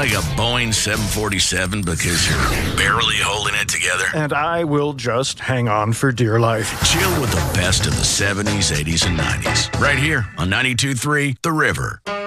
like a Boeing 747 because you're barely holding it together? And I will just hang on for dear life. Chill with the best of the 70s, 80s, and 90s. Right here on 92.3 The River.